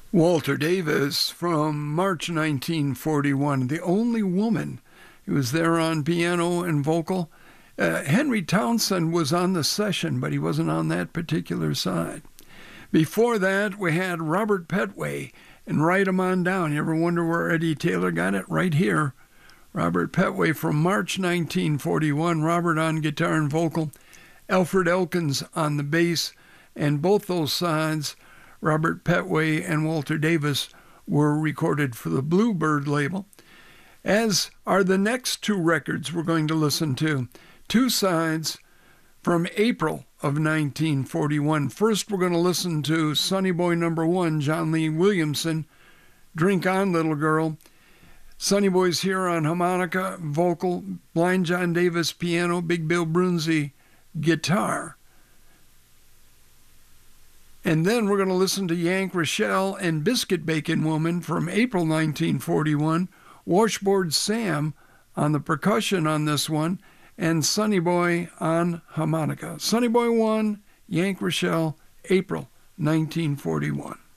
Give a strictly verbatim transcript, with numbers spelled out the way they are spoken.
Walter Davis from March nineteen forty-one, the only woman. He was there on piano and vocal. Uh, Henry Townsend was on the session, but he wasn't on that particular side. Before that, we had Robert Petway and Write 'em On Down. You ever wonder where Eddie Taylor got it? Right here. Robert Petway from March nineteen forty-one, Robert on guitar and vocal, Alfred Elkins on the bass, and both those sides, Robert Petway and Walter Davis, were recorded for the Bluebird label, as are the next two records we're going to listen to. Two sides from April of nineteen forty-one. First, we're going to listen to Sonny Boy number one, John Lee Williamson, Drink On Little Girl. Sonny Boy's here on harmonica, vocal, Blind John Davis piano, Big Bill Brunzi guitar. And then we're going to listen to Yank Rochelle and Biscuit Bacon Woman from April nineteen forty-one, Washboard Sam on the percussion on this one, and Sonny Boy on harmonica. Sonny Boy one, Yank Rochelle, April nineteen forty-one.